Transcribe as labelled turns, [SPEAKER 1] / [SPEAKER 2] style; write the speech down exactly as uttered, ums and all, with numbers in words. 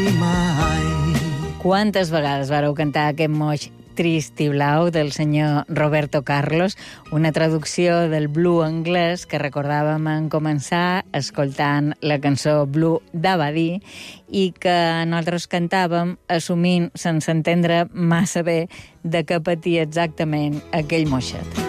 [SPEAKER 1] mai.
[SPEAKER 2] Quantes vegades vareu cantar aquest moix trist i blau del senyor Roberto Carlos, una traducció del Blue anglès que recordàvem en començar escoltant la cançó Blue d'Abadie i que nosaltres cantàvem assumint sense entendre massa bé de què patia exactament aquell moixet.